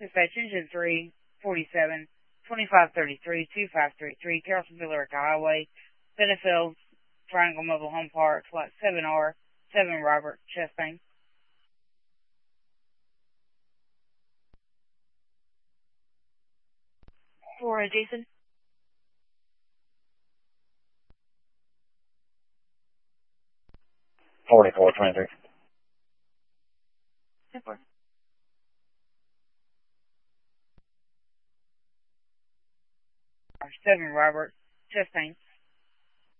Dispatch engine 347, 2533, 2533, Carrollton Villarica Highway, Benefield, Triangle Mobile Home Park, Lot 7R, 7 Robert Chastain. For Jason. 4423. 10-4. 7 Robert Chastain.